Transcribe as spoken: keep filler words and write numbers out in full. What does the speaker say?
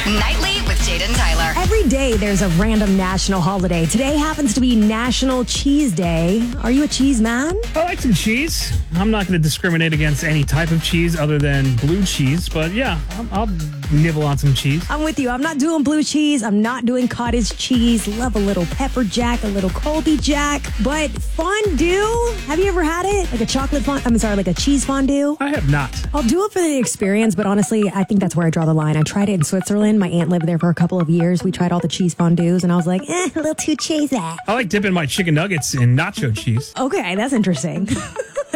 Nightly with Jade and Tyler. Every day there's a random national holiday. Today happens to be National Cheese Day. Are you a cheese man? I like some cheese. I'm not going to discriminate against any type of cheese other than blue cheese, but yeah, I'll, I'll nibble on some cheese. I'm with you. I'm not doing blue cheese. I'm not doing cottage cheese. Love a little pepper jack, a little Colby Jack. But fondue? Have you ever had it? Like a chocolate fondue? I'm sorry, like a cheese fondue? I have not. I'll do it for the experience, but honestly, I think that's where I draw the line. I tried it in Switzerland. My aunt lived there for a couple of years. We tried all the cheese fondues, and I was like, eh, a little too cheesy. I like dipping my chicken nuggets in nacho cheese. Okay, that's interesting.